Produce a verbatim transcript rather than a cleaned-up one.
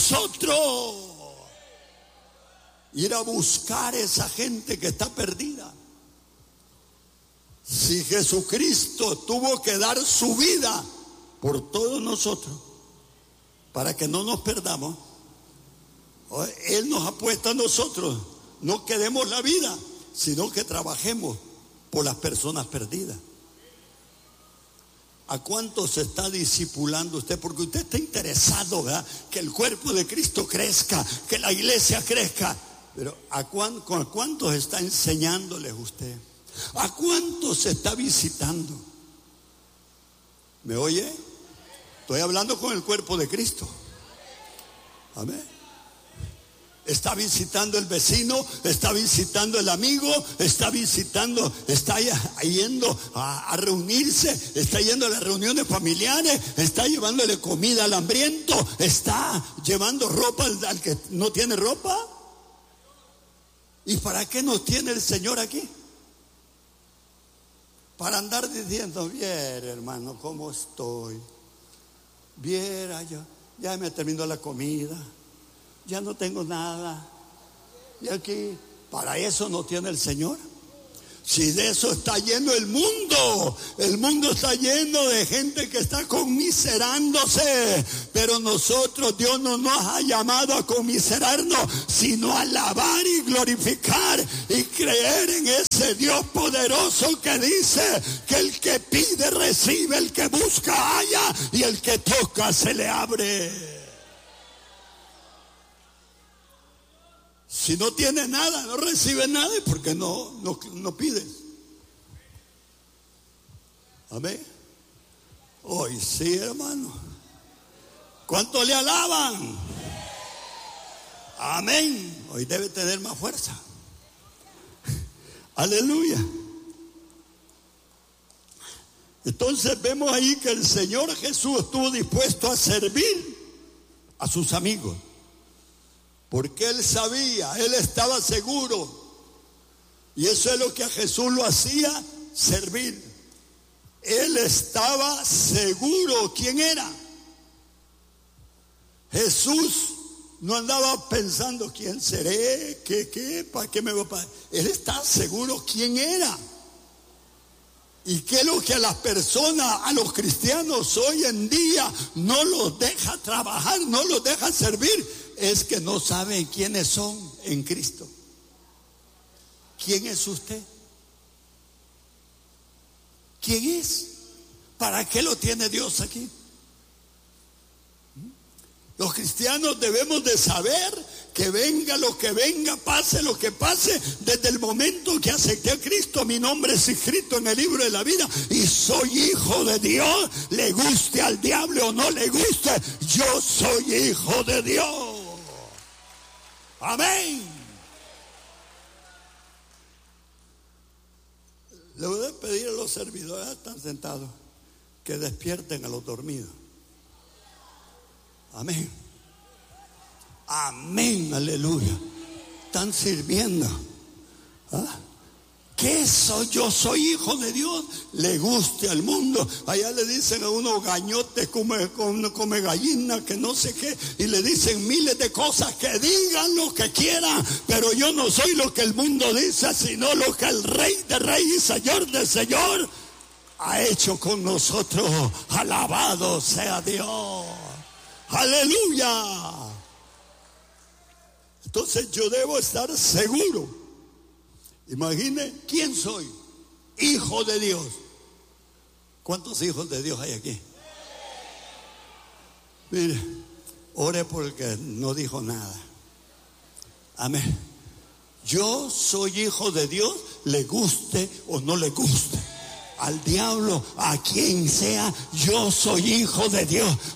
nosotros. Ir a buscar a esa gente que está perdida. Si Jesucristo tuvo que dar su vida por todos nosotros, para que no nos perdamos, Él nos ha puesto a nosotros, no que demos la vida, sino que trabajemos por las personas perdidas. ¿A cuántos se está discipulando usted? Porque usted está interesado, ¿verdad?, que el cuerpo de Cristo crezca, que la iglesia crezca. Pero ¿a cuán, con cuántos está enseñándoles usted? ¿A cuántos se está visitando? ¿Me oye? Estoy hablando con el cuerpo de Cristo. Amén. Está visitando el vecino, está visitando el amigo, está visitando, está yendo a, a reunirse, está yendo a las reuniones familiares, está llevándole comida al hambriento, está llevando ropa al, al que no tiene ropa. ¿Y para qué nos tiene el Señor aquí? Para andar diciendo: viera, hermano, cómo estoy. Viera, yo ya me terminó la comida, ya no tengo nada. Y aquí, para eso no tiene el Señor. Si de eso está lleno el mundo, el mundo está lleno de gente que está conmiserándose, pero nosotros, Dios no nos ha llamado a conmiserarnos, sino a alabar y glorificar y creer en ese Dios poderoso que dice que el que pide recibe, el que busca halla y el que toca se le abre. Si no tiene nada, no recibe nada, porque no, no, no pides. Amén. Hoy sí, hermano. ¿Cuánto le alaban? Amén. Hoy debe tener más fuerza. Aleluya. Entonces vemos ahí que el Señor Jesús estuvo dispuesto a servir a sus amigos. Porque Él sabía, Él estaba seguro. Y eso es lo que a Jesús lo hacía servir. Él estaba seguro quién era. Jesús no andaba pensando: ¿quién seré? ¿Qué, qué? ¿Para qué me voy a pagar? Él estaba seguro quién era. ¿Y qué es lo que a las personas, a los cristianos hoy en día no los deja trabajar, no los deja servir? Es que no saben quiénes son en Cristo. ¿Quién es usted? ¿Quién es? ¿Para qué lo tiene Dios aquí? Los cristianos debemos de saber que venga lo que venga, pase lo que pase, desde el momento que acepté a Cristo, mi nombre es escrito en el libro de la vida y soy hijo de Dios. Le guste al diablo o no le guste, yo soy hijo de Dios. Amén. Le voy a pedir a los servidores que están sentados que despierten a los dormidos. Amén. Amén, aleluya. Están sirviendo. ¿Ah? ¿Qué soy? Yo soy hijo de Dios. Le guste al mundo. Allá le dicen a uno gañote, come, come, come gallina, que no sé qué. Y le dicen miles de cosas, que digan lo que quieran. Pero yo no soy lo que el mundo dice, sino lo que el Rey de Reyes y Señor de Señor ha hecho con nosotros. Alabado sea Dios. Aleluya. Entonces yo debo estar seguro. Imagine quién soy. Hijo de Dios. ¿Cuántos hijos de Dios hay aquí? Mire, ore por el que no dijo nada. Amén. Yo soy hijo de Dios, le guste o no le guste. Al diablo, a quien sea, yo soy hijo de Dios.